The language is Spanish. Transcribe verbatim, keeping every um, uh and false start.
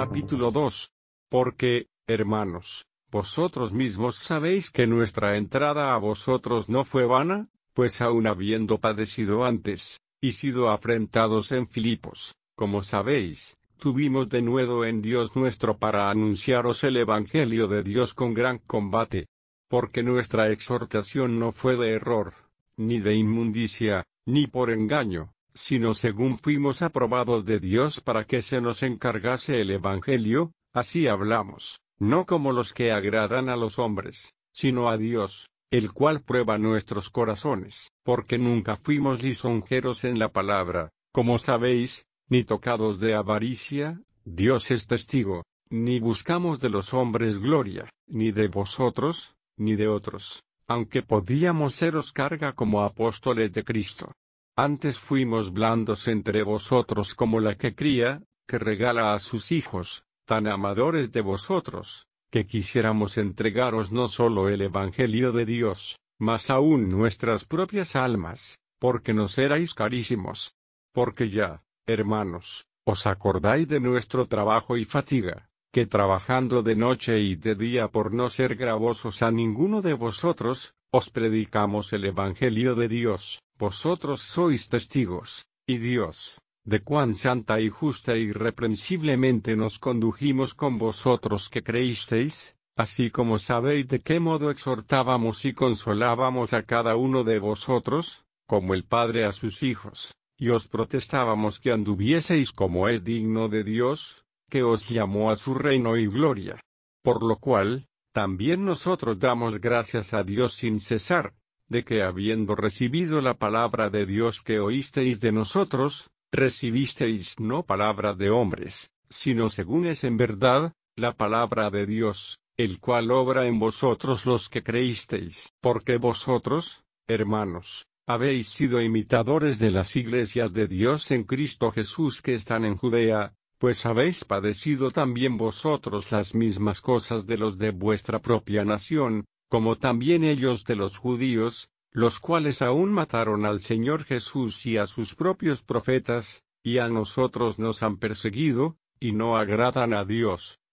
capítulo dos. Porque, hermanos, vosotros mismos sabéis que nuestra entrada a vosotros no fue vana, pues aun habiendo padecido antes, y sido afrentados en Filipos, como sabéis, tuvimos denuedo en Dios nuestro para anunciaros el Evangelio de Dios con gran combate. Porque nuestra exhortación no fue de error, ni de inmundicia, ni por engaño, sino según fuimos aprobados de Dios para que se nos encargase el Evangelio, así hablamos, no como los que agradan a los hombres, sino a Dios, el cual prueba nuestros corazones, porque nunca fuimos lisonjeros en la palabra, como sabéis, ni tocados de avaricia, Dios es testigo, ni buscamos de los hombres gloria, ni de vosotros, ni de otros, aunque podíamos seros carga como apóstoles de Cristo. Antes fuimos blandos entre vosotros como la que cría, que regala a sus hijos, tan amadores de vosotros, que quisiéramos entregaros no solo el Evangelio de Dios, mas aún nuestras propias almas, porque nos erais carísimos. Porque ya, hermanos, os acordáis de nuestro trabajo y fatiga, que trabajando de noche y de día por no ser gravosos a ninguno de vosotros, os predicamos el Evangelio de Dios. Vosotros sois testigos, y Dios, de cuán santa y justa e irreprensiblemente nos condujimos con vosotros que creísteis, así como sabéis de qué modo exhortábamos y consolábamos a cada uno de vosotros, como el Padre a sus hijos, y os protestábamos que anduvieseis como es digno de Dios, que os llamó a su reino y gloria. Por lo cual, también nosotros damos gracias a Dios sin cesar, de que habiendo recibido la palabra de Dios que oísteis de nosotros, recibisteis no palabra de hombres, sino según es en verdad, la palabra de Dios, el cual obra en vosotros los que creísteis. Porque vosotros, hermanos, habéis sido imitadores de las iglesias de Dios en Cristo Jesús que están en Judea, pues habéis padecido también vosotros las mismas cosas de los de vuestra propia nación, como también ellos de los judíos, los cuales aún mataron al Señor Jesús y a sus propios profetas, y a nosotros nos han perseguido, y no agradan a Dios.